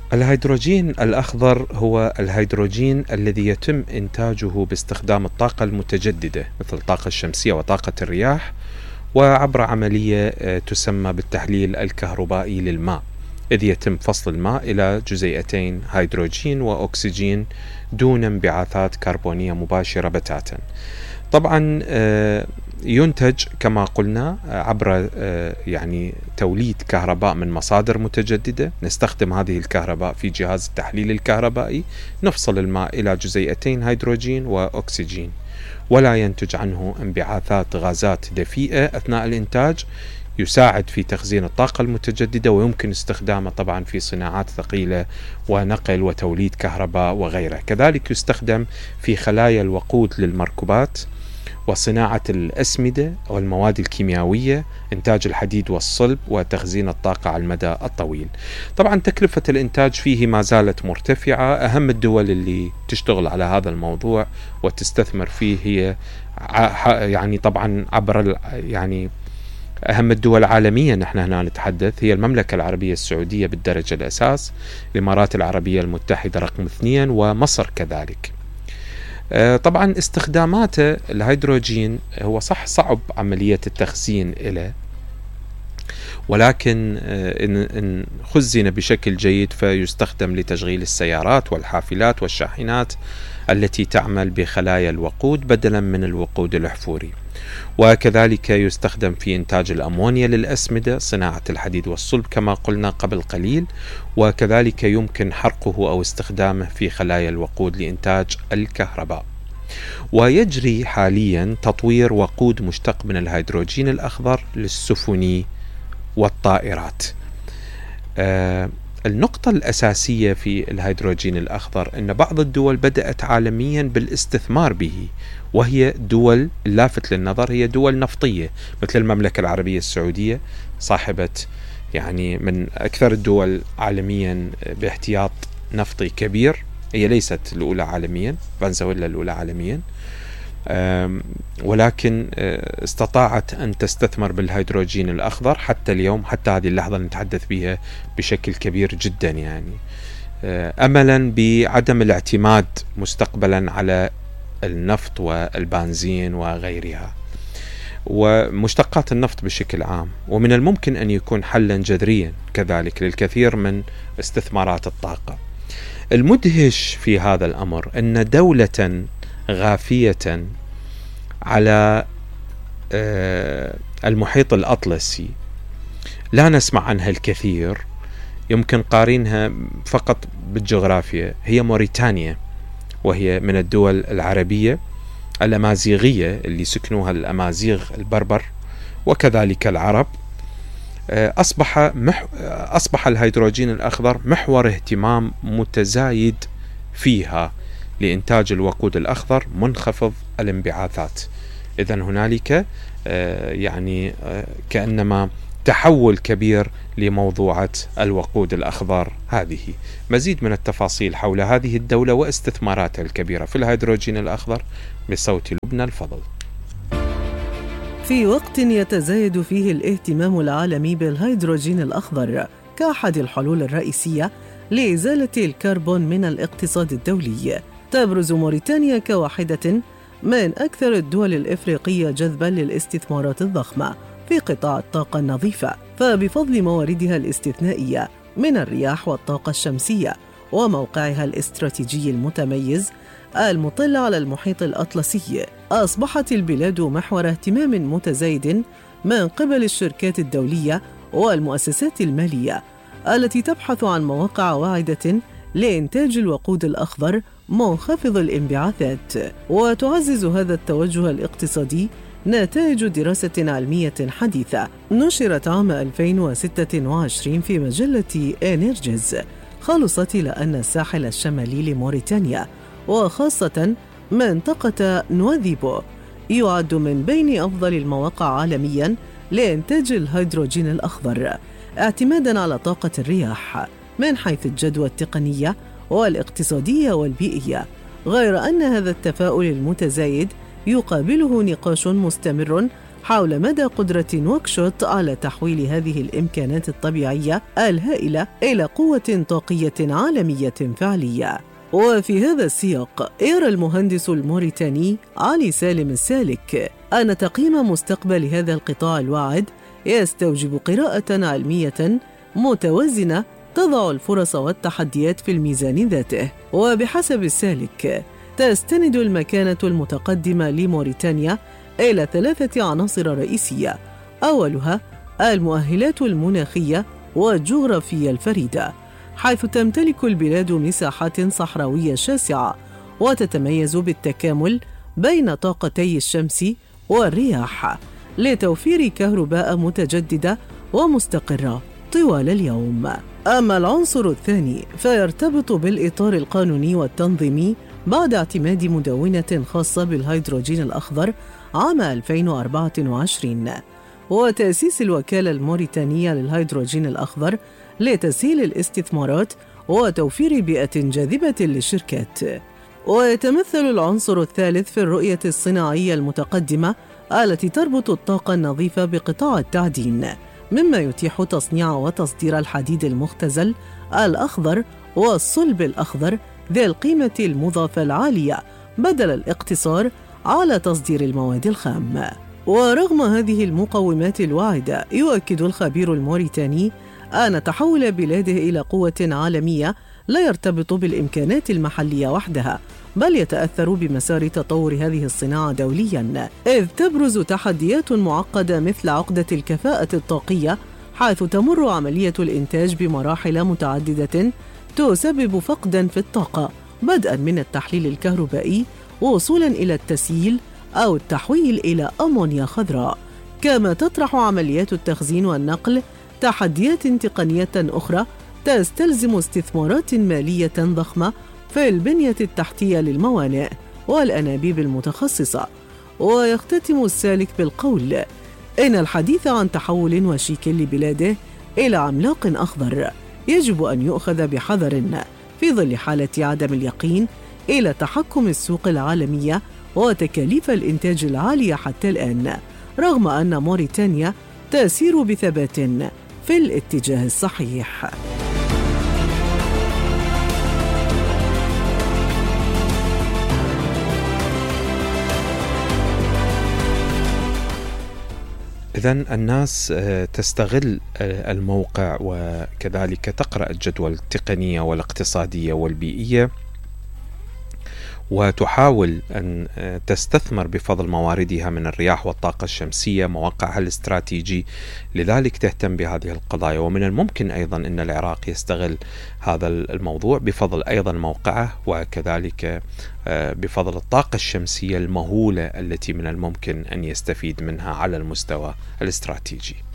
الهيدروجين الأخضر هو الهيدروجين الذي يتم إنتاجه باستخدام الطاقة المتجددة مثل الطاقة الشمسية وطاقة الرياح، وعبر عملية تسمى بالتحليل الكهربائي للماء، إذ يتم فصل الماء إلى جزيئتين هيدروجين وأكسجين دون انبعاثات كربونية مباشرة بتاتا. طبعا ينتج كما قلنا عبر يعني توليد كهرباء من مصادر متجددة. نستخدم هذه الكهرباء في جهاز التحليل الكهربائي، نفصل الماء إلى جزيئتين هيدروجين وأكسجين، ولا ينتج عنه انبعاثات غازات دفيئة أثناء الإنتاج، يساعد في تخزين الطاقة المتجددة، ويمكن استخدامه طبعا في صناعات ثقيلة ونقل وتوليد كهرباء وغيره. كذلك يستخدم في خلايا الوقود للمركبات وصناعة الأسمدة والمواد الكيميائية، إنتاج الحديد والصلب وتخزين الطاقة على المدى الطويل. طبعا تكلفة الإنتاج فيه ما زالت مرتفعة. أهم الدول اللي تشتغل على هذا الموضوع وتستثمر فيه هي يعني طبعا يعني أهم الدول عالميا نحن هنا نتحدث هي المملكة العربية السعودية بالدرجة الأساس، الإمارات العربية المتحدة رقم 2، ومصر كذلك. طبعا استخداماته الهيدروجين هو صعب عملية التخزين له، ولكن إن خزن بشكل جيد فيستخدم لتشغيل السيارات والحافلات والشاحنات التي تعمل بخلايا الوقود بدلا من الوقود الأحفوري. وكذلك يستخدم في إنتاج الأمونيا للأسمدة، صناعة الحديد والصلب كما قلنا قبل قليل، وكذلك يمكن حرقه أو استخدامه في خلايا الوقود لإنتاج الكهرباء. ويجري حاليا تطوير وقود مشتق من الهيدروجين الأخضر للسفن والطائرات. النقطة الأساسية في الهيدروجين الأخضر أن بعض الدول بدأت عالميا بالاستثمار به، وهي دول اللافت للنظر هي دول نفطية مثل المملكة العربية السعودية، صاحبة يعني من أكثر الدول عالميا باحتياط نفطي كبير. هي ليست الأولى عالميا، فنزويلا الأولى عالميا، ولكن استطاعت أن تستثمر بالهيدروجين الأخضر حتى اليوم، حتى هذه اللحظة نتحدث بها بشكل كبير جدا، يعني أملا بعدم الاعتماد مستقبلا على النفط والبنزين وغيرها ومشتقات النفط بشكل عام. ومن الممكن أن يكون حلا جذريا كذلك للكثير من استثمارات الطاقة. المدهش في هذا الأمر أن دولة غافية على المحيط الأطلسي لا نسمع عنها الكثير، يمكن قارنها فقط بالجغرافيا، هي موريتانيا، وهي من الدول العربية الأمازيغية اللي سكنوها الأمازيغ البربر وكذلك العرب. أصبح الهيدروجين الأخضر محور اهتمام متزايد فيها لإنتاج الوقود الأخضر منخفض الانبعاثات. إذن هنالك يعني كأنما تحول كبير لموضوعة الوقود الأخضر هذه. مزيد من التفاصيل حول هذه الدولة واستثماراتها الكبيرة في الهيدروجين الأخضر بصوت لبنى الفضل. في وقت يتزايد فيه الاهتمام العالمي بالهيدروجين الأخضر كأحد الحلول الرئيسية لإزالة الكربون من الاقتصاد الدولي، تبرز موريتانيا كواحدة من أكثر الدول الإفريقية جذباً للاستثمارات الضخمة في قطاع الطاقة النظيفة، فبفضل مواردها الاستثنائية من الرياح والطاقة الشمسية وموقعها الاستراتيجي المتميز المطل على المحيط الأطلسي، أصبحت البلاد محور اهتمام متزايد من قبل الشركات الدولية والمؤسسات المالية التي تبحث عن مواقع واعدة لإنتاج الوقود الأخضر منخفض الانبعاثات. وتعزز هذا التوجه الاقتصادي نتائج دراسة علمية حديثة نشرت عام 2026 في مجلة إنرجيز، خلصت إلى أن الساحل الشمالي لموريتانيا وخاصة منطقة نواذيبو يعد من بين أفضل المواقع عالمياً لإنتاج الهيدروجين الأخضر اعتماداً على طاقة الرياح من حيث الجدوى التقنية والاقتصادية والبيئية، غير أن هذا التفاؤل المتزايد يقابله نقاش مستمر حول مدى قدرة نواكشوط على تحويل هذه الإمكانات الطبيعية الهائلة إلى قوة طاقية عالمية فعلية. وفي هذا السياق يرى المهندس الموريتاني علي سالم السالك أن تقييم مستقبل هذا القطاع الواعد يستوجب قراءة علمية متوازنة تضع الفرص والتحديات في الميزان ذاته. وبحسب السالك تستند المكانة المتقدمة لموريتانيا إلى 3 عناصر رئيسية، أولها المؤهلات المناخية والجغرافية الفريدة، حيث تمتلك البلاد مساحات صحراوية شاسعة وتتميز بالتكامل بين طاقتي الشمس والرياح لتوفير كهرباء متجددة ومستقرة طوال اليوم. أما العنصر الثاني فيرتبط بالإطار القانوني والتنظيمي بعد اعتماد مدونة خاصة بالهيدروجين الأخضر عام 2024 وتأسيس الوكالة الموريتانية للهيدروجين الأخضر لتسهيل الاستثمارات وتوفير بيئة جاذبة للشركات. ويتمثل العنصر الثالث في الرؤية الصناعية المتقدمة التي تربط الطاقة النظيفة بقطاع التعدين، مما يتيح تصنيع وتصدير الحديد المختزل الأخضر والصلب الأخضر ذي القيمة المضافة العالية بدل الاقتصار على تصدير المواد الخام. ورغم هذه المقومات الواعدة، يؤكد الخبير الموريتاني أن تحول بلاده إلى قوة عالمية لا يرتبط بالإمكانات المحلية وحدها، بل يتأثر بمسار تطور هذه الصناعة دولياً، إذ تبرز تحديات معقدة مثل عقدة الكفاءة الطاقية، حيث تمر عملية الإنتاج بمراحل متعددة تسبب فقداً في الطاقة، بدءاً من التحليل الكهربائي وصولاً إلى التسييل أو التحويل إلى أمونيا خضراء. كما تطرح عمليات التخزين والنقل تحديات تقنية أخرى تستلزم استثمارات مالية ضخمة في البنية التحتية للموانئ والأنابيب المتخصصة. ويختتم السالك بالقول إن الحديث عن تحول وشيك لبلاده إلى عملاق أخضر يجب أن يؤخذ بحذر في ظل حالة عدم اليقين إلى تحكم السوق العالمية وتكاليف الإنتاج العالية حتى الآن، رغم أن موريتانيا تسير بثبات في الاتجاه الصحيح. إذن الناس تستغل الموقع وكذلك تقرأ الجدول التقنية والاقتصادية والبيئية وتحاول أن تستثمر بفضل مواردها من الرياح والطاقة الشمسية مواقعها الاستراتيجي، لذلك تهتم بهذه القضايا. ومن الممكن أيضا أن العراق يستغل هذا الموضوع بفضل أيضا موقعه وكذلك بفضل الطاقة الشمسية المهولة التي من الممكن أن يستفيد منها على المستوى الاستراتيجي.